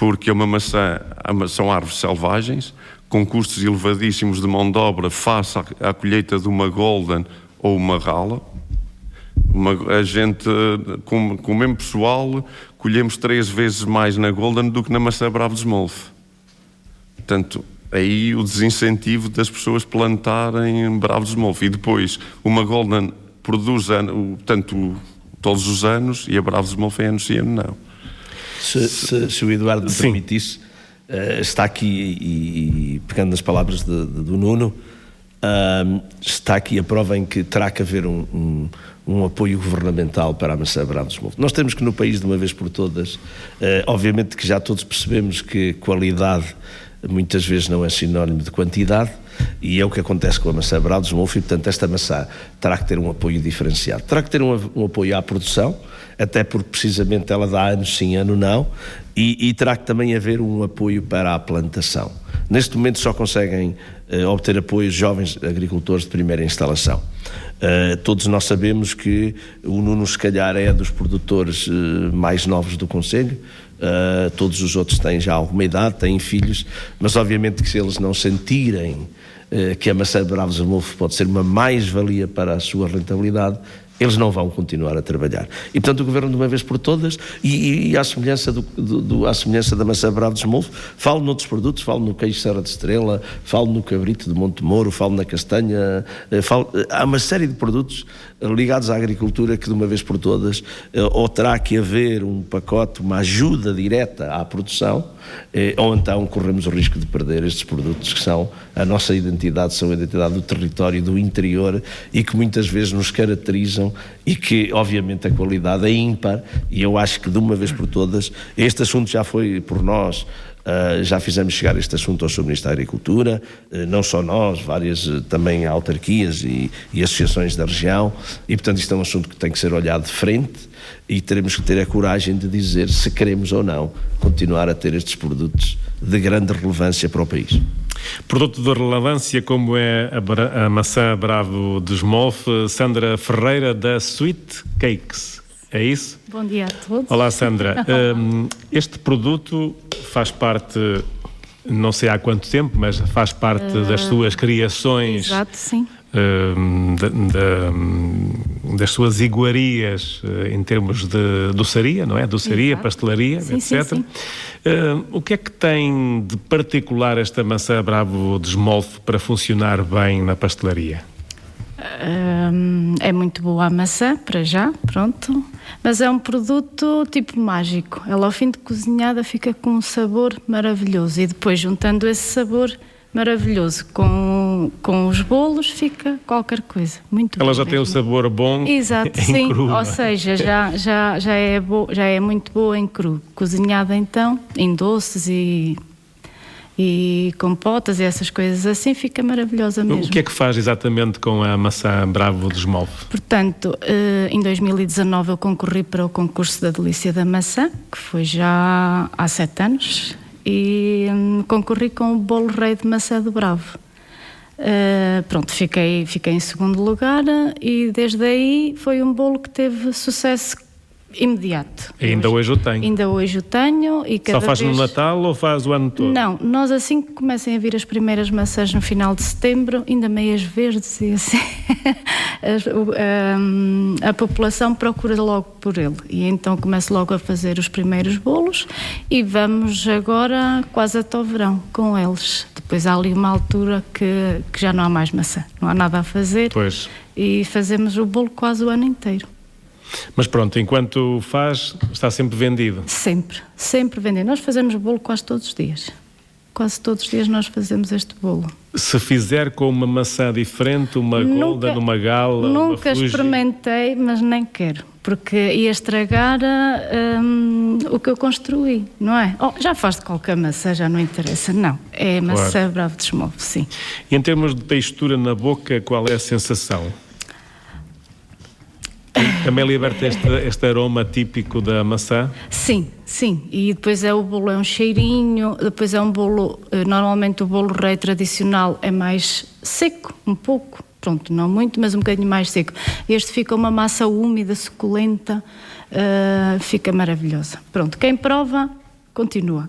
porque são árvores selvagens, com custos elevadíssimos de mão de obra face à colheita de uma golden ou uma gala. A gente, com o mesmo pessoal, colhemos 3 vezes mais na golden do que na maçã bravo de Smolf. Portanto, aí o desincentivo das pessoas plantarem bravo de Smolf. E depois, uma golden produz tanto todos os anos e a bravo de Smolf é ano sim, ano não. Se o Eduardo me permitisse, está aqui, e pegando nas palavras do Nuno, está aqui a prova em que terá que haver um apoio governamental para a maçã bravo de Smolf. Nós temos que, no país, de uma vez por todas, obviamente que já todos percebemos que qualidade muitas vezes não é sinónimo de quantidade, e é o que acontece com a maçã bravo de Smolf, e portanto esta maçã terá que ter um apoio diferenciado. Terá que ter um apoio à produção, até porque precisamente ela dá ano sim, ano não, e terá que também haver um apoio para a plantação. Neste momento só conseguem obter apoio jovens agricultores de primeira instalação. Todos nós sabemos que o Nuno, se calhar, é dos produtores mais novos do concelho. Todos os outros têm já alguma idade, têm filhos, mas obviamente que se eles não sentirem que a maçã bravo de Smolf pode ser uma mais-valia para a sua rentabilidade, eles não vão continuar a trabalhar. E, portanto, o Governo, de uma vez por todas, e à semelhança à semelhança da maçã bravo de Smolf, falo noutros produtos, falo no queijo Serra de Estrela, falo no cabrito de Montemoro, falo na castanha, há uma série de produtos ligados à agricultura que, de uma vez por todas, ou terá que haver um pacote, uma ajuda direta à produção, ou então corremos o risco de perder estes produtos que são a nossa identidade, são a identidade do território, do interior, e que muitas vezes nos caracterizam, e que obviamente a qualidade é ímpar. E eu acho que, de uma vez por todas, este assunto já foi por nós, já fizemos chegar este assunto ao Sr. Ministro da Agricultura, não só nós, várias também autarquias e associações da região, e portanto isto é um assunto que tem que ser olhado de frente, e teremos que ter a coragem de dizer se queremos ou não continuar a ter estes produtos de grande relevância para o país. Produto de relevância como é a maçã bravo de Smolf. Sandra Ferreira, da Sweet Cakes, é isso? Bom dia a todos. Olá, Sandra. Este produto faz parte, não sei há quanto tempo, mas faz parte das suas criações. Exato, sim. Das suas iguarias em termos de doçaria, não é? Doçaria, Exato. Pastelaria, sim, etc. Sim. O que é que tem de particular esta maçã bravo de Smolf para funcionar bem na pastelaria? É muito boa a maçã, para já, pronto. Mas é um produto tipo mágico. Ela, ao fim de cozinhada, fica com um sabor maravilhoso. E depois, juntando esse sabor maravilhoso com os bolos, fica qualquer coisa. Muito bom. Ela já tem o sabor bom. Exato, em sim. cru. Ou seja, já é muito boa em cru. Cozinhada, então, em doces e compotas e essas coisas assim, fica maravilhosa mesmo. O que é que faz exatamente com a maçã bravo de Smolf? Portanto, em 2019 eu concorri para o concurso da Delícia da Maçã, que foi já há 7 anos, e concorri com o bolo rei de maçã do Bravo. Pronto, fiquei em segundo lugar, e desde aí foi um bolo que teve sucesso imediato. E ainda hoje o tenho. Ainda hoje o tenho. E cada Só faz vez... no Natal ou faz o ano todo? Não, nós assim que comecem a vir as primeiras maçãs no final de setembro, ainda meias verdes e assim, a população procura logo por ele. E então começo logo a fazer os primeiros bolos e vamos agora quase até o verão com eles. Depois há ali uma altura que já não há mais maçã, não há nada a fazer. Pois. E fazemos o bolo quase o ano inteiro. Mas pronto, enquanto faz, está sempre vendido? Sempre vendido. Nós fazemos bolo quase todos os dias. Quase todos os dias nós fazemos este bolo. Se fizer com uma maçã diferente, uma golden, uma gala, nunca uma Fuji... experimentei, mas nem quero. Porque ia estragar o que eu construí, não é? Já faz de qualquer maçã, já não interessa. Não, é maçã bravo de Smolf, sim. E em termos de textura na boca, qual é a sensação? Também liberta este aroma típico da maçã? Sim. E depois o bolo é um cheirinho, depois é um bolo, normalmente o bolo rei tradicional é mais seco, um pouco, pronto, não muito, mas um bocadinho mais seco. Este fica uma massa úmida, suculenta, fica maravilhosa. Pronto, quem prova, continua.